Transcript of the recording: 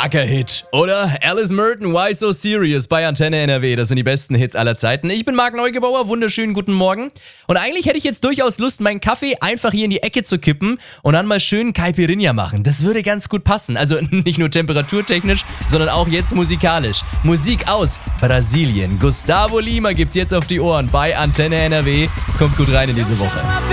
Starker Hit, oder? Alice Merton, Why So Serious bei Antenne NRW. Das sind die besten Hits aller Zeiten. Ich bin Marc Neugebauer, wunderschönen guten Morgen. Und eigentlich hätte ich jetzt durchaus Lust, meinen Kaffee einfach hier in die Ecke zu kippen und dann mal schön Caipirinha machen. Das würde ganz gut passen. Also nicht nur temperaturtechnisch, sondern auch jetzt musikalisch. Musik aus Brasilien. Gustavo Lima gibt's jetzt auf die Ohren bei Antenne NRW. Kommt gut rein in diese Woche.